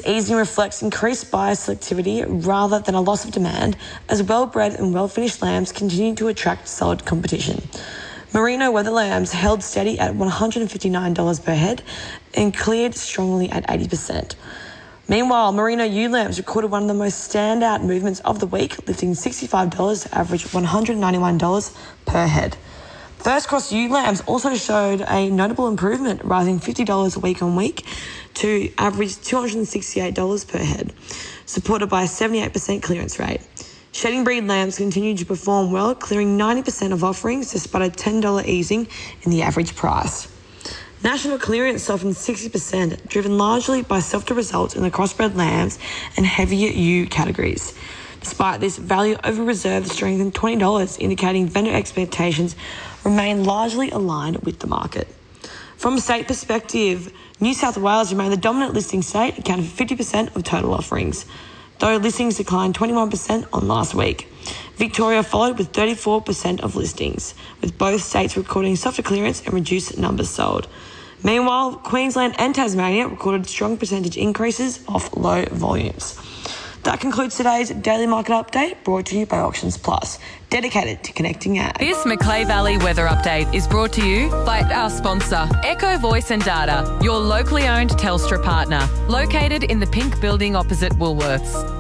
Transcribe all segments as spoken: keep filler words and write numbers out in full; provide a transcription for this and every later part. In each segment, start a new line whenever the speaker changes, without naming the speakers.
easing reflects increased buyer selectivity rather than a loss of demand, as well-bred and well-finished lambs continue to attract solid competition. Merino weather lambs held steady at one hundred fifty-nine dollars per head and cleared strongly at eighty percent. Meanwhile, Merino ewe lambs recorded one of the most standout movements of the week, lifting sixty-five dollars to average one hundred ninety-one dollars per head. First cross ewe lambs also showed a notable improvement, rising fifty dollars week on week to average two hundred sixty-eight dollars per head, supported by a seventy-eight percent clearance rate. Shedding breed lambs continued to perform well, clearing ninety percent of offerings despite a ten dollars easing in the average price. National clearance softened sixty percent, driven largely by softer results in the crossbred lambs and heavier ewe categories. Despite this, value over reserve strengthened twenty dollars, indicating vendor expectations remain largely aligned with the market. From a state perspective, New South Wales remained the dominant listing state, accounting for fifty percent of total offerings, though listings declined twenty-one percent on last week. Victoria followed with thirty-four percent of listings, with both states recording softer clearance and reduced numbers sold. Meanwhile, Queensland and Tasmania recorded strong percentage increases off low volumes. That concludes today's Daily Market Update, brought to you by Auctions Plus, dedicated to connecting ag.
This Macleay Valley weather update is brought to you by our sponsor, Echo Voice and Data, your locally owned Telstra partner, located in the pink building opposite Woolworths.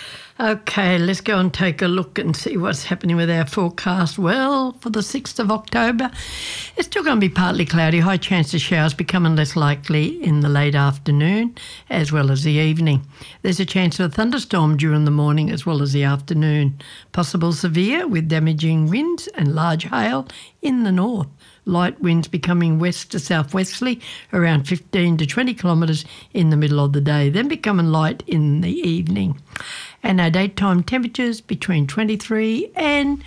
Okay, let's go and take a look and see what's happening with our forecast. Well, for the sixth of October, it's still going to be partly cloudy. High chance of showers becoming less likely in the late afternoon as well as the evening. There's a chance of a thunderstorm during the morning as well as the afternoon. Possible severe with damaging winds and large hail in the north. Light winds becoming west to southwesterly around fifteen to twenty kilometres in the middle of the day, then becoming light in the evening. And our daytime temperatures between twenty-three and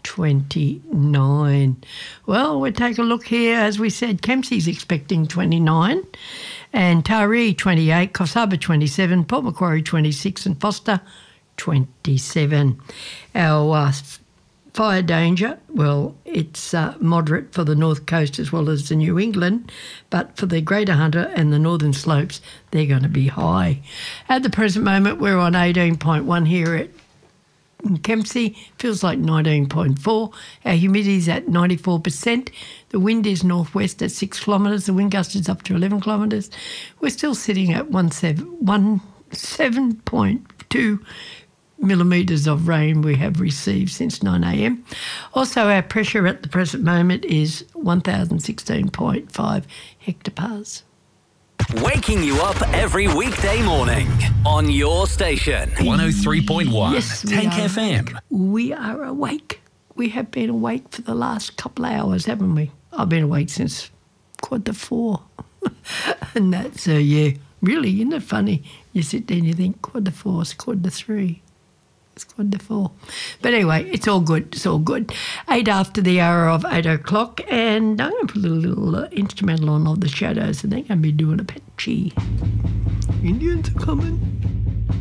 twenty-nine. Well, we'll take a look here. As we said, Kempsey's expecting twenty-nine, and Taree twenty-eight, Coffs Harbour twenty-seven, Port Macquarie twenty-six, and Foster twenty-seven. Our uh, fire danger, well, it's uh, moderate for the North Coast as well as the New England, but for the Greater Hunter and the Northern Slopes, they're going to be high. At the present moment, we're on eighteen point one here at Kempsey, feels like nineteen point four. Our humidity's at ninety-four percent. The wind is northwest at six kilometres. The wind gust is up to eleven kilometres. We're still sitting at seven point two millimetres of rain we have received since nine a m. Also, our pressure at the present moment is one thousand sixteen point five hectopars.
Waking you up every weekday morning on your station. one oh three point one
Yes,
Tank
we are
F M.
awake. We are awake. We have been awake for the last couple of hours, haven't we? I've been awake since quarter to four. And that's, uh, yeah, really, isn't it funny? You sit there and you think quarter to four, it's quarter to three. It's quarter to four. But anyway, it's all good. It's all good. Eight after the hour of eight o'clock, and I'm going to put a little uh, instrumental on of the Shadows, and they're going to be doing Apache. Indians are coming.